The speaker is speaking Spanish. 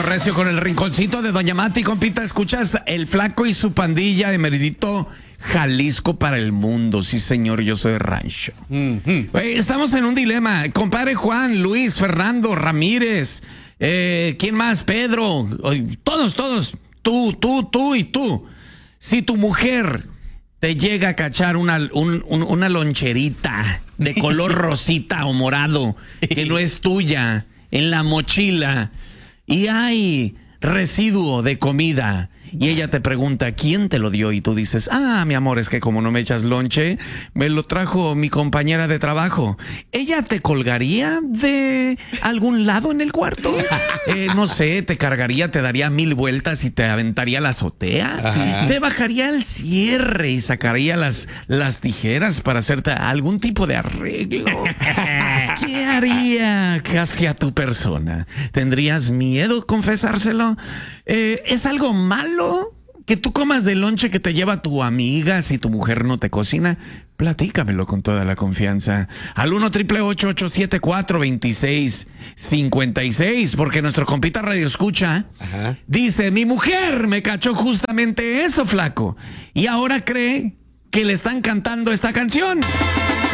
recio con el rinconcito de Doña Mati, compita. Escuchas El Flaco y su pandilla de Meridito, Jalisco para el mundo. Sí, señor, yo soy de rancho. Estamos en un dilema. Compadre Juan, Luis, Fernando, Ramírez, ¿quién más? Pedro, todos. Tú y tú. Si tu mujer te llega a cachar una loncherita de color rosita o morado que no es tuya en la mochila y hay residuo de comida y ella te pregunta ¿quién te lo dio? Y tú dices, mi amor, es que como no me echas lonche, me lo trajo mi compañera de trabajo. ¿Ella te colgaría de algún lado en el cuarto? No sé, te cargaría, te daría 1000 vueltas y te aventaría a la azotea. Ajá. Te bajaría el cierre y sacaría las tijeras para hacerte algún tipo de arreglo. ¿Qué haría hacia tu persona? ¿Tendrías miedo confesárselo? ¿Es algo malo que tú comas de lonche que te lleva tu amiga si tu mujer no te cocina? Platícamelo con toda la confianza. Al 1-888-874-2656, porque nuestro compita Radio Escucha dice, mi mujer me cachó justamente eso, flaco, y ahora cree que le están cantando esta canción.